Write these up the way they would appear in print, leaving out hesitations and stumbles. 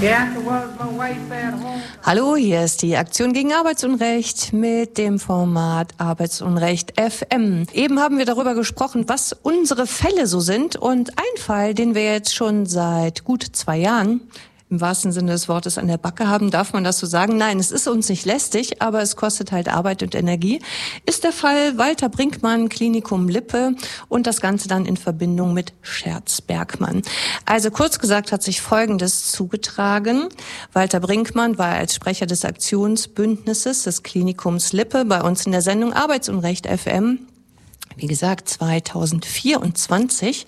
Hallo, hier ist die Aktion gegen Arbeitsunrecht mit dem Format Arbeitsunrecht FM. Eben haben wir darüber gesprochen, was unsere Fälle so sind, und ein Fall, den wir jetzt schon seit gut 2 Jahren im wahrsten Sinne des Wortes an der Backe haben, darf man das so sagen? Nein, es ist uns nicht lästig, aber es kostet halt Arbeit und Energie, ist der Fall Walter Brinkmann, Klinikum Lippe, und das Ganze dann in Verbindung mit Scherz Bergmann. Also kurz gesagt hat sich Folgendes zugetragen. Walter Brinkmann war als Sprecher des Aktionsbündnisses des Klinikums Lippe bei uns in der Sendung Arbeitsunrecht FM. Wie gesagt, 2024.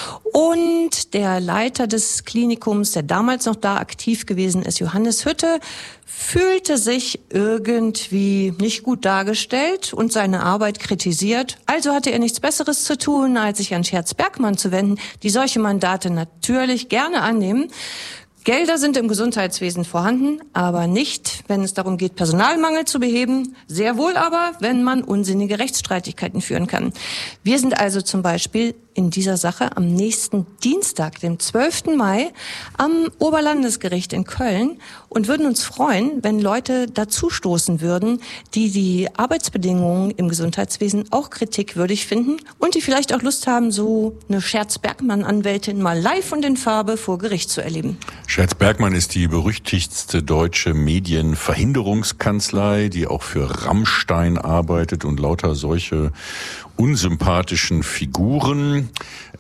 Und der Leiter des Klinikums, der damals noch da aktiv gewesen ist, Johannes Hütte, fühlte sich irgendwie nicht gut dargestellt und seine Arbeit kritisiert. Also hatte er nichts Besseres zu tun, als sich an Scherz Bergmann zu wenden, die solche Mandate natürlich gerne annehmen. Gelder sind im Gesundheitswesen vorhanden, aber nicht, wenn es darum geht, Personalmangel zu beheben. Sehr wohl aber, wenn man unsinnige Rechtsstreitigkeiten führen kann. Wir sind also zum Beispiel in dieser Sache am nächsten Dienstag, dem 12. Mai, am Oberlandesgericht in Köln und würden uns freuen, wenn Leute dazustoßen würden, die die Arbeitsbedingungen im Gesundheitswesen auch kritikwürdig finden und die vielleicht auch Lust haben, so eine Scherz-Bergmann-Anwältin mal live und in Farbe vor Gericht zu erleben. Scherz Bergmann ist die berüchtigste deutsche Medienverhinderungskanzlei, die auch für Rammstein arbeitet und lauter solche unsympathischen Figuren.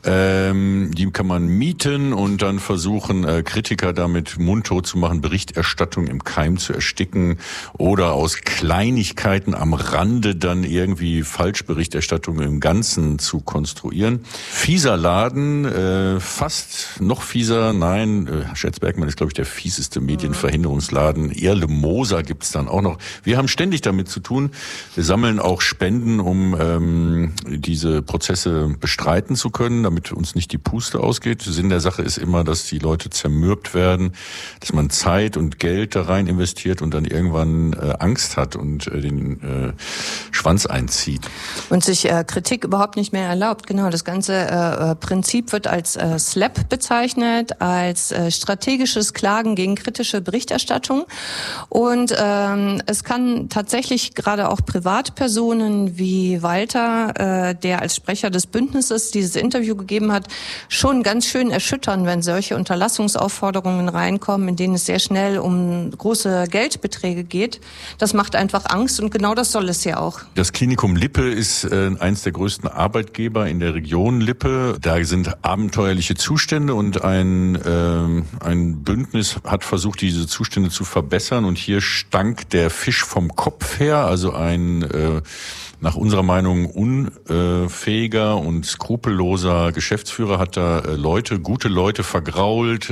Die kann man mieten und dann versuchen, Kritiker damit mundtot zu machen, Berichterstattung im Keim zu ersticken oder aus Kleinigkeiten am Rande dann irgendwie Falschberichterstattung im Ganzen zu konstruieren. Fieser Laden, fast noch fieser, nein, Scherz Bergmann ist, glaube ich, der fieseste Medienverhinderungsladen. Erle Moser gibt's dann auch noch. Wir haben ständig damit zu tun. Wir sammeln auch Spenden, um diese Prozesse bestreiten zu können, damit uns nicht die Puste ausgeht. Sinn der Sache ist immer, dass die Leute zermürbt werden, dass man Zeit und Geld da rein investiert und dann irgendwann Angst hat und den Schwanz einzieht. Und sich Kritik überhaupt nicht mehr erlaubt. Genau, das ganze Prinzip wird als SLAP bezeichnet, als strategisches Klagen gegen kritische Berichterstattung. Und es kann tatsächlich gerade auch Privatpersonen wie Walter, der als Sprecher des Bündnisses dieses Interview gegeben hat, schon ganz schön erschüttern, wenn solche Unterlassungsaufforderungen reinkommen, in denen es sehr schnell um große Geldbeträge geht. Das macht einfach Angst, und genau das soll es ja auch. Das Klinikum Lippe ist eins der größten Arbeitgeber in der Region Lippe. Da sind abenteuerliche Zustände, und ein Bündnis hat versucht, diese Zustände zu verbessern, und hier stank der Fisch vom Kopf her, also ein nach unserer Meinung unfähiger und skrupelloser Geschäftsführer hat da gute Leute vergrault,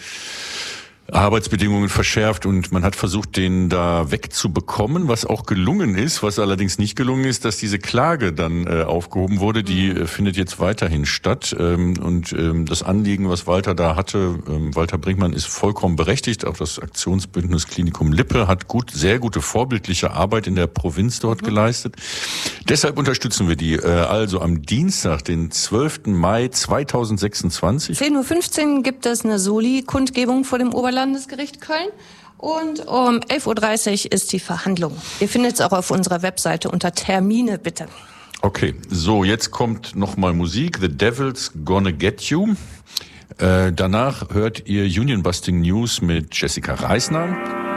Arbeitsbedingungen verschärft, und man hat versucht, den da wegzubekommen, was auch gelungen ist. Was allerdings nicht gelungen ist, dass diese Klage dann aufgehoben wurde. Die findet jetzt weiterhin statt. Und das Anliegen, was Walter da hatte, Walter Brinkmann, ist vollkommen berechtigt. Auch das Aktionsbündnis Klinikum Lippe hat sehr gute vorbildliche Arbeit in der Provinz dort geleistet. Deshalb unterstützen wir die. Also am Dienstag, den 12. Mai 2026. 10:15 Uhr gibt es eine Soli-Kundgebung vor dem Oberlandesgericht Köln. Und um 11:30 Uhr ist die Verhandlung. Ihr findet es auch auf unserer Webseite unter Termine, bitte. Okay, so, jetzt kommt nochmal Musik. The Devil's Gonna Get You. Danach hört ihr Union Busting News mit Jessica Reisner.